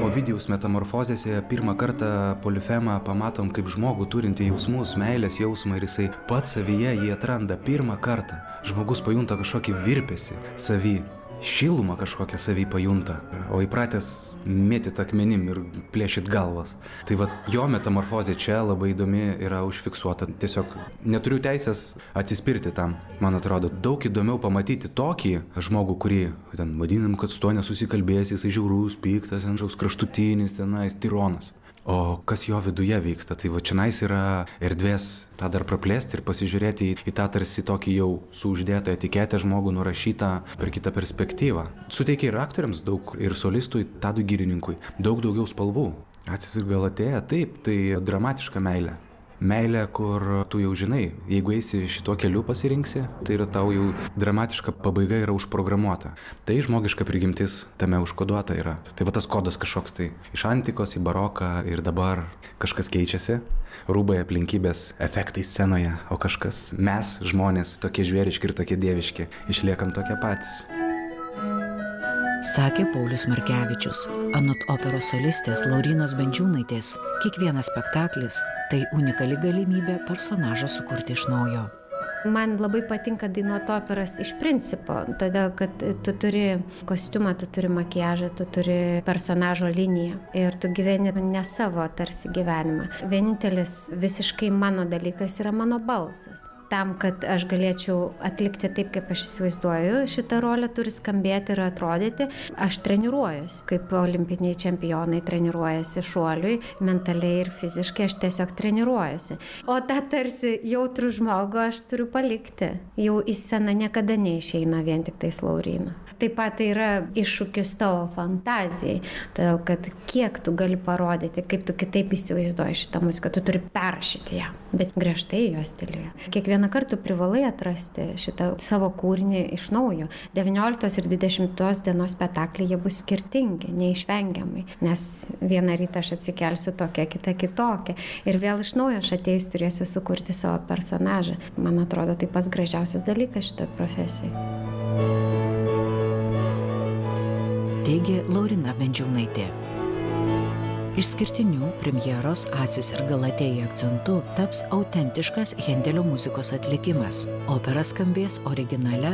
Ovidijaus metamorfozėse pirmą kartą Polifemą pamatom kaip žmogų turintį jausmus, meilės jausmą ir jisai pats savyje jį atranda pirmą kartą. Žmogus pajunta kažkokį virpesį savy. Šilumą kažkokią savy pajunta, o įpratęs mėtyt akmenim ir plėšyt galvas. Tai va, jo metamorfozė čia labai įdomi yra užfiksuota. Tiesiog neturiu teisės atsispirti tam. Man atrodo, daug įdomiau pamatyti tokį žmogų, kurį ten vadinam, kad su to nesusikalbės, jisai žiaurus, piktas, kažkoks kraštutinis, tenais tironas. O kas jo viduje vyksta, tai va čionais yra erdvės tą dar praplėsti ir pasižiūrėti į tą tarsi tokį jau su uždėtą etiketę žmogų nurašytą per kitą perspektyvą. Suteikia ir aktoriams daug, ir solistui, Tadui Girininkui, daug daugiau spalvų. Acis ir Galatėja, taip, tai dramatiška meilė. Meilė, kur tu jau žinai, jeigu eisi šituo keliu pasirinksi, tai yra tau jau dramatiška pabaiga yra užprogramuota. Tai žmogiška prigimtis tame užkoduota yra. Tai va tas kodas kažkoks tai iš antikos į baroką ir dabar kažkas keičiasi. Rūbai, aplinkybės, efektai scenoje, o kažkas, mes, žmonės, tokie žvėriški ir tokie dieviški, išliekam tokie patys. Sakė Paulius Markevičius. Anot operos solistės Laurynos Bendžiūnaitės, kiekvienas spektaklis tai unikali galimybė personažą sukurti iš naujo. Man labai patinka dainuoti operas iš principo, todėl kad tu turi kostiumą, tu turi makiažą, tu turi personažo liniją ir tu gyveni ne savo tarsi gyvenimą. Vienintelis visiškai mano dalykas yra mano balsas. Tam, kad aš galėčiau atlikti taip, kaip aš įsivaizduoju, šitą rolę turi skambėti ir atrodyti. Aš treniruojuosi, kaip olimpiniai čempionai treniruojasi šuoliui, mentaliai ir fiziškai aš tiesiog treniruojuosi. O tą tarsi jautrų žmogų aš turiu palikti. Jau į sceną niekada neišeina vien tik tais Lauryna. Taip pat tai yra iššūkis tavo fantazijai, todėl kad kiek tu gali parodyti, kaip tu kitaip įsivaizduoji šitą muziką, tu turi perrašyti ją, bet griežtai jos stiliuje. Kiekvieną kartą privalai atrasti šitą savo kūrinį iš naujo. 19 ir 20 dienos spektakliai jie bus skirtingi, neišvengiamai, nes vieną rytą aš atsikelsiu tokia, kita kitokia ir vėl iš naujo aš atėjus turėsiu sukurti savo personažą. Man atrodo, tai pats gražiausias dalykas šitoje profesijoje. Teigė Laurina Bendžiūnaitė. Išskirtinių premjeros Acis ir Galatėja akcentu taps autentiškas Hendelio muzikos atlikimas. Opera skambės originale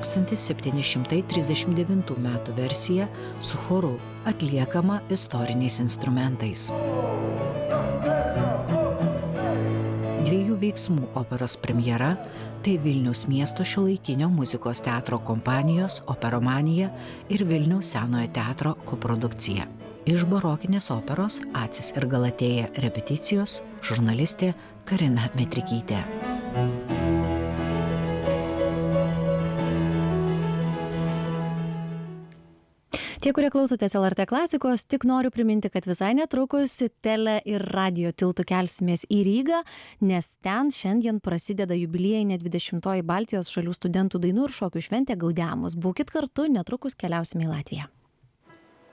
1739 metų versija su choru, atliekama istoriniais instrumentais. Dviejų veiksmų operos premjera tai Vilniaus miesto šiuolaikinio muzikos teatro kompanijos Operomanija ir Vilniaus Senojo teatro koprodukcija. Iš barokinės operos Acis ir Galatėja repeticijos žurnalistė Karina Metrikytė. Tie, kurie klausotės LRT klasikos, tik noriu priminti, kad visai netrukus tele ir radio tiltu kelsimės į Rygą, nes ten šiandien prasideda jubiliejinė 20-oji Baltijos šalių studentų dainų ir šokių šventė Gaudeamus. Būkit kartu, netrukus keliausime į Latviją.